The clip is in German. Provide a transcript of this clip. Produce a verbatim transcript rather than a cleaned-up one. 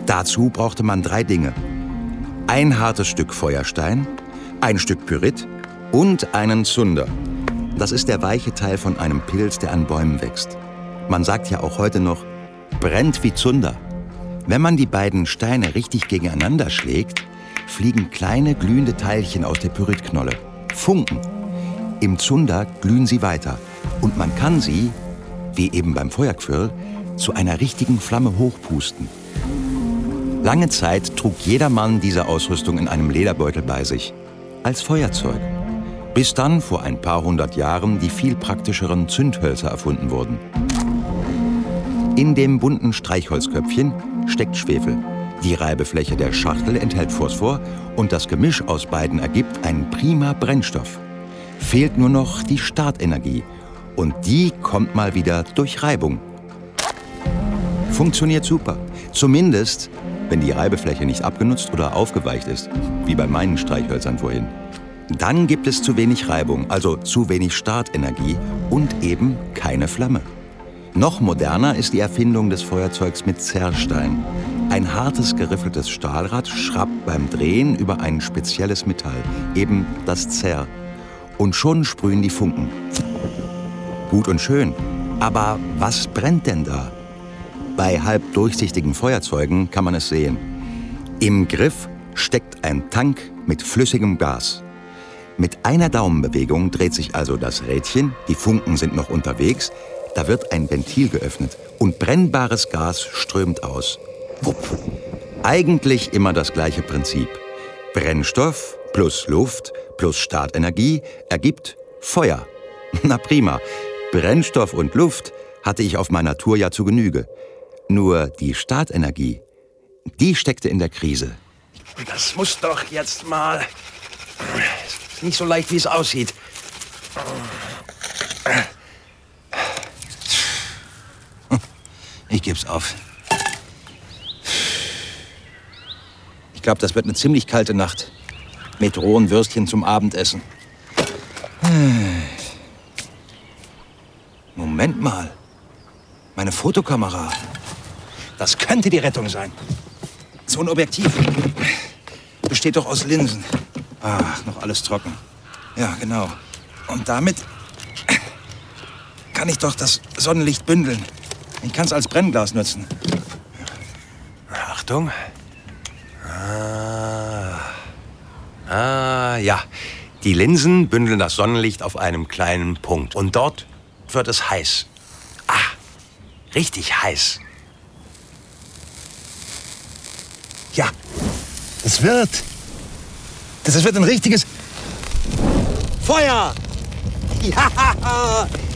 Dazu brauchte man drei Dinge. Ein hartes Stück Feuerstein, ein Stück Pyrit und einen Zunder. Das ist der weiche Teil von einem Pilz, der an Bäumen wächst. Man sagt ja auch heute noch, brennt wie Zunder. Wenn man die beiden Steine richtig gegeneinander schlägt, fliegen kleine glühende Teilchen aus der Pyritknolle. Funken. Im Zunder glühen sie weiter. Und man kann sie, wie eben beim Feuerquirl, zu einer richtigen Flamme hochpusten. Lange Zeit trug jeder Mann diese Ausrüstung in einem Lederbeutel bei sich. Als Feuerzeug. Bis dann vor ein paar hundert Jahren die viel praktischeren Zündhölzer erfunden wurden. In dem bunten Streichholzköpfchen steckt Schwefel. Die Reibefläche der Schachtel enthält Phosphor und das Gemisch aus beiden ergibt einen prima Brennstoff. Fehlt nur noch die Startenergie und die kommt mal wieder durch Reibung. Funktioniert super, zumindest wenn die Reibefläche nicht abgenutzt oder aufgeweicht ist, wie bei meinen Streichhölzern vorhin. Dann gibt es zu wenig Reibung, also zu wenig Startenergie und eben keine Flamme. Noch moderner ist die Erfindung des Feuerzeugs mit Zerrstein. Ein hartes, geriffeltes Stahlrad schrappt beim Drehen über ein spezielles Metall, eben das Zerr. Und schon sprühen die Funken. Gut und schön, aber was brennt denn da? Bei halb durchsichtigen Feuerzeugen kann man es sehen. Im Griff steckt ein Tank mit flüssigem Gas. Mit einer Daumenbewegung dreht sich also das Rädchen, die Funken sind noch unterwegs, da wird ein Ventil geöffnet und brennbares Gas strömt aus. Wupp. Eigentlich immer das gleiche Prinzip. Brennstoff plus Luft plus Startenergie ergibt Feuer. Na prima, Brennstoff und Luft hatte ich auf meiner Tour ja zu Genüge. Nur die Startenergie, die steckte in der Krise. Das muss doch jetzt mal... Ist nicht so leicht, wie es aussieht. Ich geb's auf. Ich glaube, das wird eine ziemlich kalte Nacht. Mit rohen Würstchen zum Abendessen. Moment mal. Meine Fotokamera. Das könnte die Rettung sein. So ein Objektiv. Besteht doch aus Linsen. Ach, noch alles trocken. Ja, genau. Und damit kann ich doch das Sonnenlicht bündeln. Ich kann es als Brennglas nutzen. Achtung. Ah. Ah, ja. Die Linsen bündeln das Sonnenlicht auf einem kleinen Punkt. Und dort wird es heiß. Ah, richtig heiß. Ja, es wird. Das wird ein richtiges Feuer. Ja,